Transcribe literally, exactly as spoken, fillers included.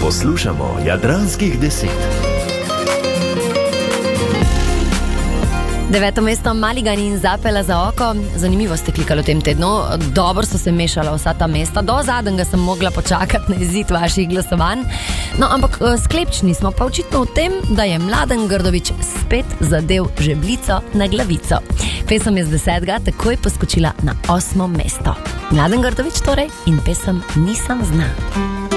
Poslušamo Jadranskih deset. Deveto mesto Maligani in Zapela za oko. Zanimivo ste klikali v tem tednu. Dobro so se mešala vsa ta mesta. Do zadnjega sem mogla počakati na izid vaših glasovanj. No, ampak sklepčni smo pa očitno v tem, da je Mladen Grdović spet zadev žebljico na glavico. Pesem je z desetega takoj poskočila na osmo mesto. Mladen Grdović torej in pesem Nisam zna.